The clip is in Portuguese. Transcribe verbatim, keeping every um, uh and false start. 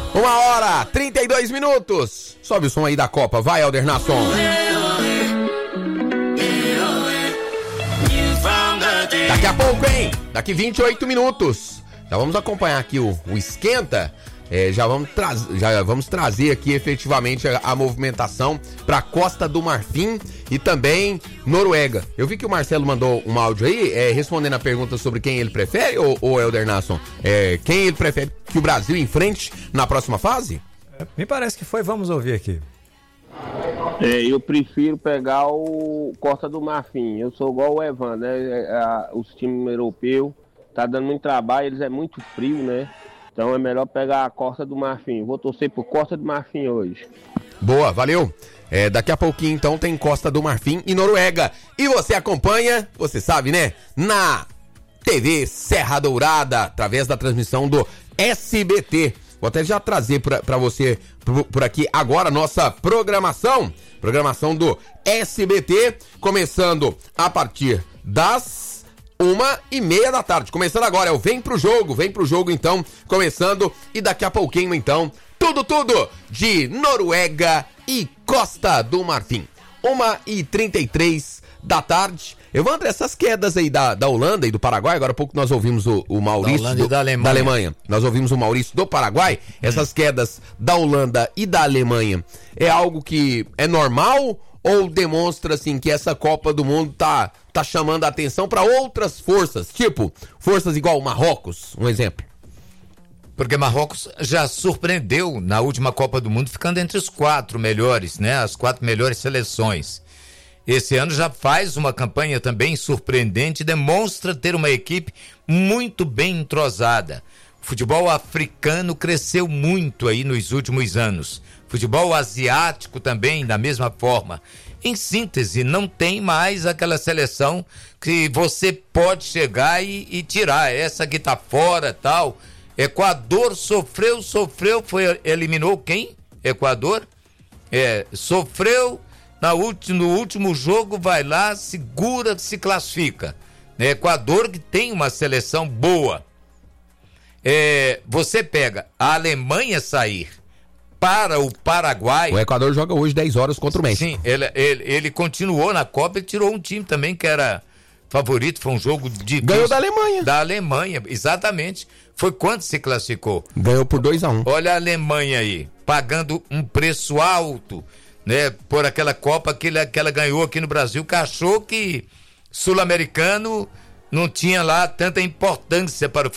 Uma hora, trinta e dois minutos. Sobe o som aí da Copa, vai, Elder Nasson. Daqui a pouco, hein? Daqui vinte e oito minutos. Já vamos acompanhar aqui o, o esquenta. É, já, vamos já vamos trazer aqui efetivamente a, a movimentação para Costa do Marfim e também Noruega. Eu vi que o Marcelo mandou um áudio aí, é, respondendo a pergunta sobre quem ele prefere, ou, ou Elder Nasson, é, quem ele prefere que o Brasil enfrente na próxima fase? É, me parece que foi, vamos ouvir aqui. É, eu prefiro pegar o Costa do Marfim. Eu sou igual o Evan, né? É, é, os times europeus tá dando muito trabalho, eles é muito frio, né? Então é melhor pegar a Costa do Marfim. Vou torcer por Costa do Marfim hoje. Boa, valeu. É, daqui a pouquinho então tem Costa do Marfim e Noruega. E você acompanha, você sabe, né? Na T V Serra Dourada, através da transmissão do S B T. Vou até já trazer pra, pra você por, por aqui agora a nossa programação. Programação do S B T, começando a partir das uma e meia da tarde. Começando agora, é o Vem Pro Jogo. Vem Pro Jogo, então, começando. E daqui a pouquinho, então, tudo, tudo de Noruega e Costa do Marfim. uma e trinta e três da tarde. Evandro, essas quedas aí da, da Holanda e do Paraguai, agora há pouco nós ouvimos o, o Maurício da, do, da, Alemanha. da Alemanha. Nós ouvimos o Maurício do Paraguai. Hum. Essas quedas da Holanda e da Alemanha é algo que é normal ou demonstra assim que essa Copa do Mundo tá, tá chamando a atenção para outras forças, tipo forças igual o Marrocos, um exemplo? Porque Marrocos já surpreendeu na última Copa do Mundo, ficando entre os quatro melhores, né? As quatro melhores seleções. Esse ano já faz uma campanha também surpreendente, demonstra ter uma equipe muito bem entrosada. O futebol africano cresceu muito aí nos últimos anos. Futebol asiático também, da mesma forma. Em síntese, não tem mais aquela seleção que você pode chegar e, e tirar. Essa que tá fora, tal. Equador sofreu, sofreu, foi, eliminou quem? Equador? É, sofreu, na ulti, no último jogo vai lá, segura, se classifica. Equador que tem uma seleção boa. É, você pega a Alemanha sair para o Paraguai. O Equador joga hoje dez horas contra o México. Sim, ele, ele, ele continuou na Copa e tirou um time também que era favorito, foi um jogo de... Ganhou da Alemanha. Da Alemanha, exatamente. Foi quanto se classificou? Ganhou por dois a um. Olha a Alemanha aí, pagando um preço alto, né, por aquela Copa que ela, que ela ganhou aqui no Brasil, que achou que sul-americano não tinha lá tanta importância para o